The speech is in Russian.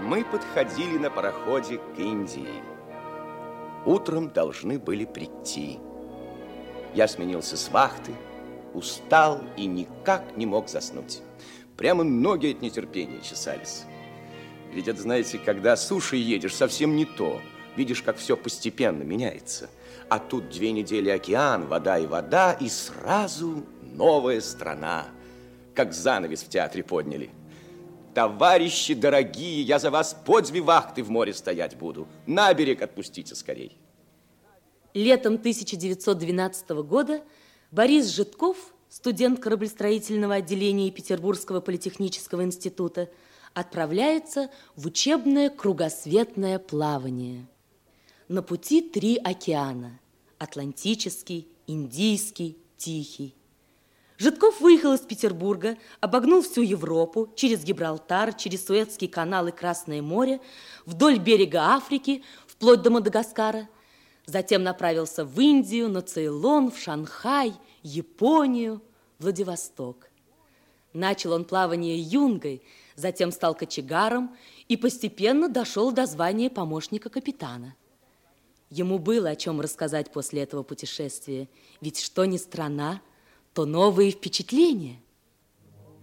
Мы подходили на пароходе к Индии. Утром должны были прийти. Я сменился с вахты, устал и никак не мог заснуть. Прямо ноги от нетерпения чесались. Ведь это, знаете, когда сушей едешь, совсем не то. Видишь, как все постепенно меняется. А тут 2 недели океан, вода и вода, и сразу новая страна. Как занавес в театре подняли. Товарищи дорогие, я за вас по 2 вахты в море стоять буду. На берег отпустите скорей. Летом 1912 года Борис Житков, студент кораблестроительного отделения Петербургского политехнического института, отправляется в учебное кругосветное плавание. На пути 3 океана – Атлантический, Индийский, Тихий. Житков выехал из Петербурга, обогнул всю Европу, через Гибралтар, через Суэцкий канал и Красное море, вдоль берега Африки, вплоть до Мадагаскара. Затем направился в Индию, на Цейлон, в Шанхай, Японию, Владивосток. Начал он плавание юнгой, затем стал кочегаром и постепенно дошел до звания помощника капитана. Ему было о чем рассказать после этого путешествия, ведь что ни страна, то новые впечатления.